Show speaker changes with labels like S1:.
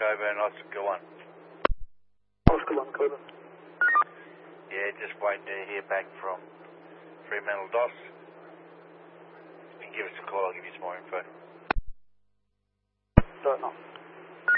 S1: Coburn, Oscar 1.
S2: Oscar 1, Coburn.
S1: Yeah, just waiting to hear back from Fremantle DOS. You can give us a call, I'll give you some more info.
S2: Right now.